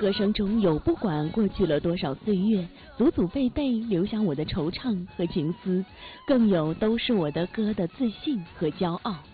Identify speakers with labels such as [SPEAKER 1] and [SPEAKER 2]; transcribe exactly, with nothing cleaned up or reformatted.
[SPEAKER 1] 歌声中有不管过去了多少岁月，祖祖辈辈留下我的惆怅和情思，更有都是我的歌的自信和骄傲。